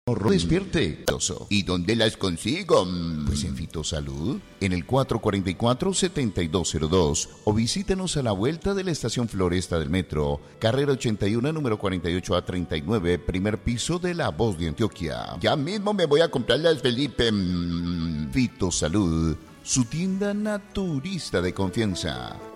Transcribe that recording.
Despierte. ¿Y dónde las consigo? Pues en Fitosalud, en el 444-7202 o visítenos a la vuelta de la estación Floresta del Metro, carrera 81, número 48A39, primer piso de La Voz de Antioquia. Ya mismo me voy a comprarlas, Felipe. Fitosalud, su tienda naturista de confianza.